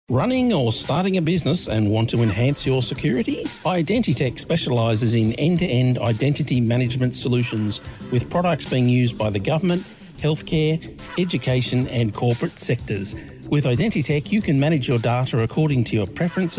Running or starting a business and want to enhance your security? Identitech specialises in end-to-end identity management solutions with products being used by the government, healthcare, education and corporate sectors. With Identitech, you can manage your data according to your preferences